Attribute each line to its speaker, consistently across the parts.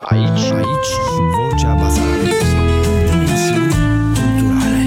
Speaker 1: Aici, Vocea Basarabeului. Dimensiuni culturale.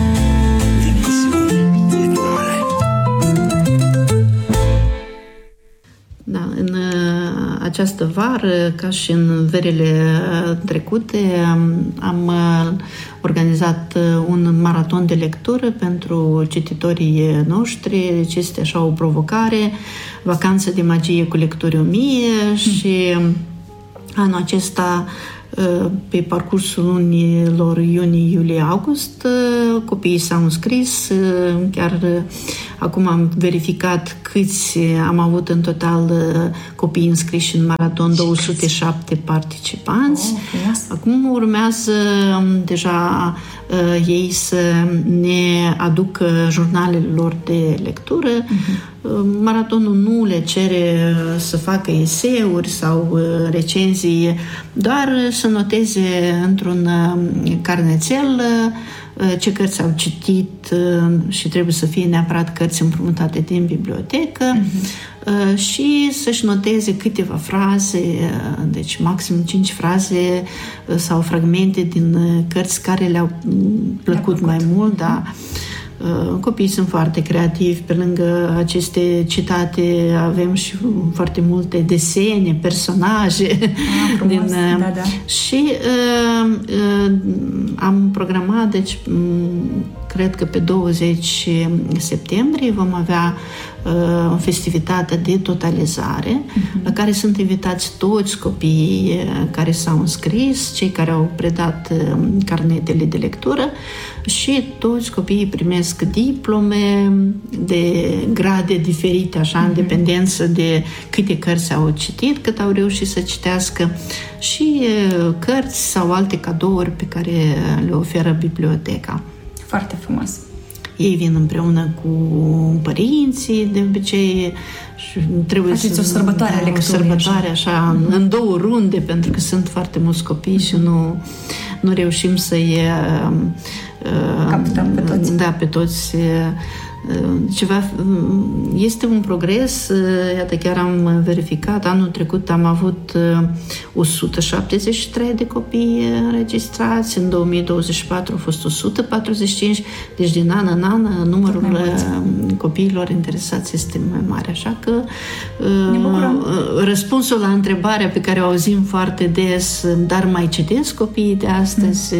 Speaker 2: Da, în această vară, ca și în verile trecute, am organizat un maraton de lectură pentru cititorii noștri. Deci este așa o provocare, vacanță de magie cu lecturi 1000 și anul acesta, pe parcursul lunilor iunie, iulie, august, copiii s-au înscris. Chiar acum am verificat câți am avut în total copii înscriși în maraton, 207 participanți. Acum urmează deja ei să ne aducă jurnalele lor de lectură. Maratonul nu le cere să facă eseuri sau recenzii, doar să noteze într-un carnețel ce cărți au citit și trebuie să fie neapărat cărți împrumutate din bibliotecă și să-și noteze câteva fraze, deci maxim 5 fraze sau fragmente din cărți care le-au plăcut mai mult, da. Copiii sunt foarte creativi. Pe lângă aceste citate avem și foarte multe desene, personaje.
Speaker 3: Frumos. Da.
Speaker 2: Și am programat, deci cred că pe 20 septembrie vom avea o festivitate de totalizare, la care sunt invitați toți copiii care s-au înscris, cei care au predat carnetele de lectură, și toți copiii primesc diplome de grade diferite, așa, în dependență de câte cărți au citit, cât au reușit să citească, și cărți sau alte cadouri pe care le oferă biblioteca.
Speaker 3: Foarte frumos.
Speaker 2: Ei vin împreună cu părinții, de obicei, și trebuie
Speaker 3: faceți o sărbătoare a lecturii.
Speaker 2: O sărbătoare așa, în două runde, pentru că sunt foarte mulți copii și nu reușim să-i
Speaker 3: captăm pe toți.
Speaker 2: Da, pe toți. Este un progres. Iată, chiar am verificat, anul trecut am avut 173 de copii înregistrați, în 2024 au fost 145, deci din an în an numărul copiilor interesați este mai mare, așa că răspunsul la întrebarea pe care o auzim foarte des, dar mai citesc copiii de astăzi,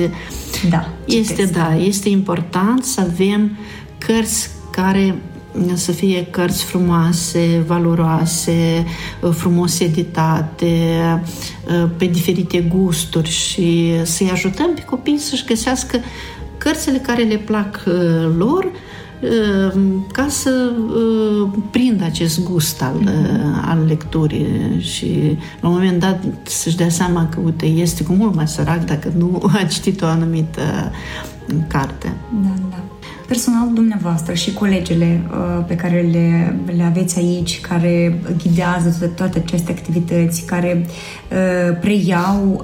Speaker 2: este important să avem cărți care să fie cărți frumoase, valoroase, frumos editate, pe diferite gusturi, și să-i ajutăm pe copii să-și găsească cărțile care le plac lor, ca să prindă acest gust al lecturii și la un moment dat să-și dea seama că, uite, este cu mult mai sărac dacă nu a citit o anumită carte.
Speaker 3: Da. Personal, dumneavoastră și colegele pe care le aveți aici, care ghidează toate aceste activități, care preiau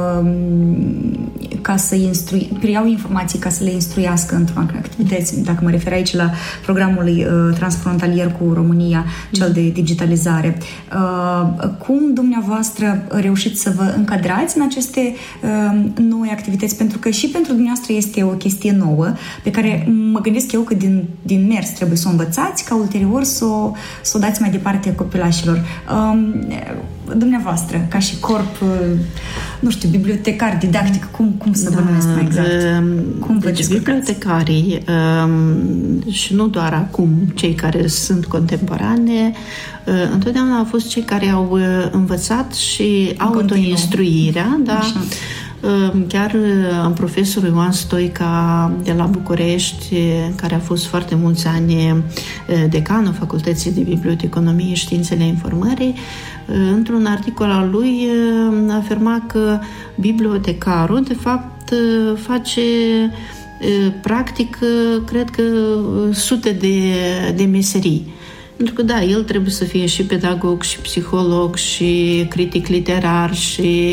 Speaker 3: informații ca să le instruiască într-o activități, dacă mă refer aici la programul transfrontalier cu România, cel de digitalizare. Cum dumneavoastră reușiți să vă încadrați în aceste noi activități? Pentru că și pentru dumneavoastră este o chestie nouă, pe care mă gândesc eu că din mers trebuie să o învățați, ca ulterior să o dați mai departe copilașilor. Dumneavoastră, ca și corp, nu știu, bibliotecar, didactic, cum să vă numesc mai exact? Cum vă
Speaker 2: deci bibliotecarii, și nu doar acum, cei care sunt contemporane, întotdeauna au fost cei care au învățat și autoinstruirea, da. Așa. Chiar profesorul Ioan Stoica de la București, care a fost foarte mulți ani decanul Facultății de Biblioteconomie și Științele Informării, într-un articol al lui afirma că bibliotecarul, de fapt, face practic, cred că sute de meserii. Pentru că, da, el trebuie să fie și pedagog, și psiholog, și critic literar, și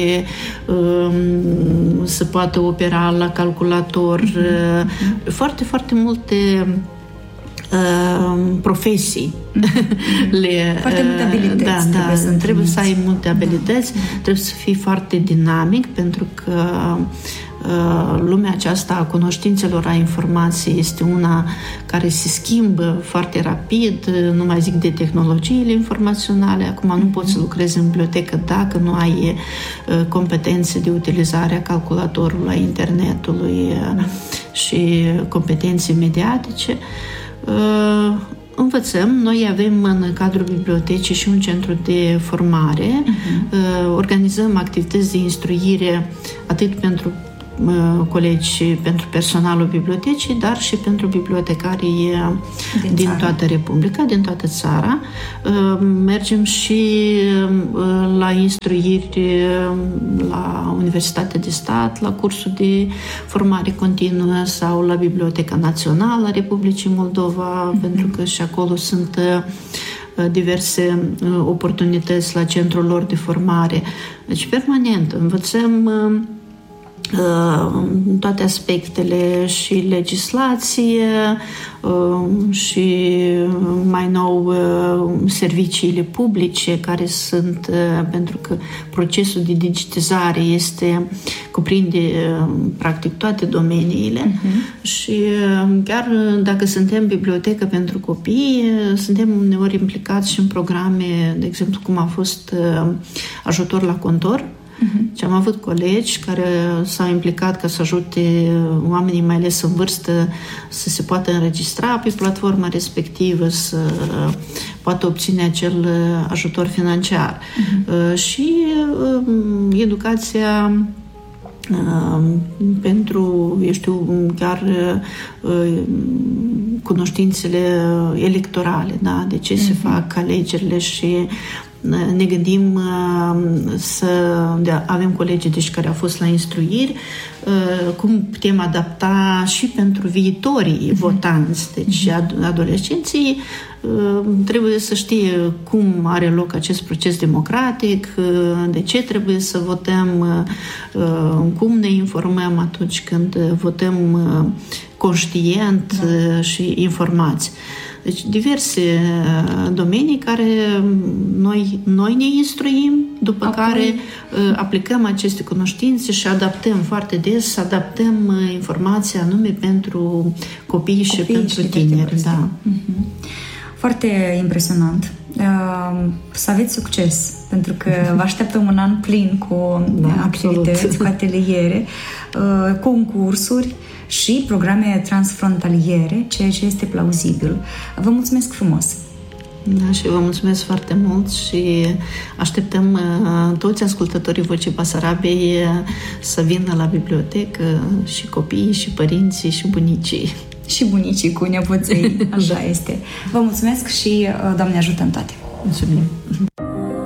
Speaker 2: să poată opera la calculator. Foarte, foarte multe profesii.
Speaker 3: Foarte multe abilități
Speaker 2: trebuie să ai multe abilități, trebuie să fii foarte dinamic, pentru că lumea aceasta a cunoștințelor, a informației este una care se schimbă foarte rapid, nu mai zic de tehnologiile informaționale. Acum nu poți să lucrezi în bibliotecă dacă nu ai competențe de utilizare a calculatorului, a internetului și competențe mediatice. Învățăm, noi avem în cadrul bibliotecii și un centru de formare, organizăm activități de instruire atât pentru colegi, pentru personalul bibliotecii, dar și pentru bibliotecarii din toată Republica, din toată țara. Mergem și la instruiri la Universitatea de Stat, la cursul de formare continuă sau la Biblioteca Națională a Republicii Moldova, pentru că și acolo sunt diverse oportunități la centrul lor de formare. Deci, permanent, învățăm toate aspectele, și legislație și mai nou serviciile publice care sunt, pentru că procesul de digitizare cuprinde practic toate domeniile și chiar dacă suntem bibliotecă pentru copii, suntem uneori implicați și în programe, de exemplu cum a fost ajutor la contor. Și am avut colegi care s-au implicat ca să ajute oamenii, mai ales în vârstă, să se poată înregistra pe platforma respectivă, să poată obține acel ajutor financiar. Și educația pentru, chiar cunoștințele electorale, da? De ce se fac alegerile și ne gândim avem colegi care au fost la instruiri, cum putem adapta și pentru viitorii votanți. Deci adolescenții trebuie să știe cum are loc acest proces democratic, de ce trebuie să votăm, cum ne informăm atunci când votăm conștient și informați. Deci diverse domenii care noi ne instruim, după care aplicăm aceste cunoștințe și adaptăm foarte des, informația anume pentru copii și pentru tineri. Da.
Speaker 3: Foarte impresionant. Să aveți succes, pentru că vă așteptăm un an plin cu activități, cu ateliere, concursuri și programe transfrontaliere, ceea ce este plauzibil. Vă mulțumesc frumos!
Speaker 2: Da, și vă mulțumesc foarte mult și așteptăm toți ascultătorii Vocii Basarabiei să vină la bibliotecă, și copiii, și părinții, și bunicii.
Speaker 3: Și bunicii cu nepoței, așa este. Vă mulțumesc și Doamne ajută în toate!
Speaker 2: Mulțumim!